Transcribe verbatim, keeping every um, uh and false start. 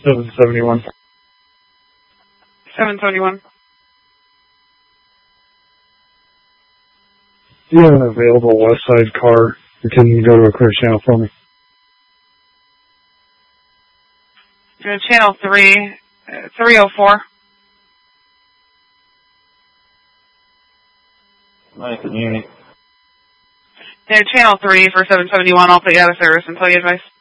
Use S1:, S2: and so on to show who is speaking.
S1: seven seventy-one.
S2: seven seventy-one.
S1: Do you have an available west side car that can go to a clear channel for me?
S2: Go to channel three, uh, three oh four.
S3: Nice community.
S2: Yeah, channel three for seven seventy-one. I'll put you out of service until you advise.